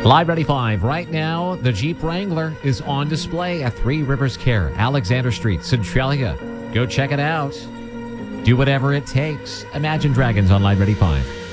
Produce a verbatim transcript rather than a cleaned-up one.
Live Ready five. Right now, the Jeep Wrangler is on display at Three Rivers Care, Alexander Street, Centralia. Go check it out. Do whatever it takes. Imagine Dragons on Live Ready five.